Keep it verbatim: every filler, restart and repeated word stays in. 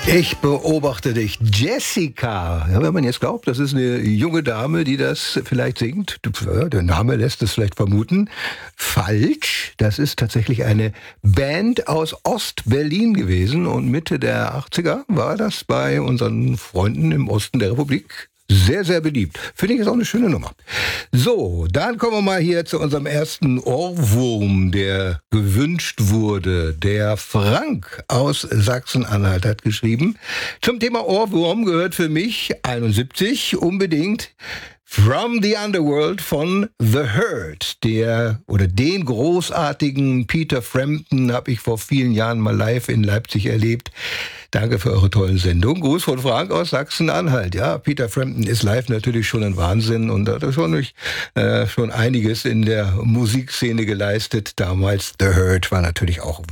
Ich beobachte dich, Jessica. Ja, wenn man jetzt glaubt, das ist eine junge Dame, die das vielleicht singt, der Name lässt es vielleicht vermuten. Falsch. Das ist tatsächlich eine Band aus Ost-Berlin gewesen und Mitte der achtziger war das bei unseren Freunden im Osten der Republik sehr, sehr beliebt. Finde ich, ist auch eine schöne Nummer. So, dann kommen wir mal hier zu unserem ersten Ohrwurm, der gewünscht wurde. Der Frank aus Sachsen-Anhalt hat geschrieben, zum Thema Ohrwurm gehört für mich einundsiebzig unbedingt From the Underworld von The Hurt. Der oder den großartigen Peter Frampton habe ich vor vielen Jahren mal live in Leipzig erlebt. Danke für eure tollen Sendungen. Gruß von Frank aus Sachsen-Anhalt. Ja, Peter Frampton ist live natürlich schon ein Wahnsinn und hat schon, äh, schon einiges in der Musikszene geleistet. Damals The Hurt war natürlich auch